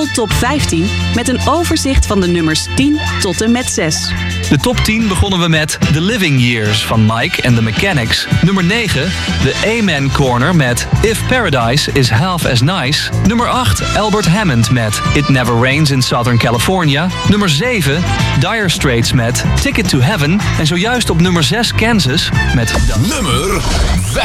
Top 15 met een overzicht van de nummers 10 tot en met 6. De top 10 begonnen we met The Living Years van Mike and the Mechanics. Nummer 9, The Amen Corner met If Paradise is Half as Nice. Nummer 8, Albert Hammond met It Never Rains in Southern California. Nummer 7, Dire Straits met Ticket to Heaven. En zojuist op nummer 6 Kansas met... Nummer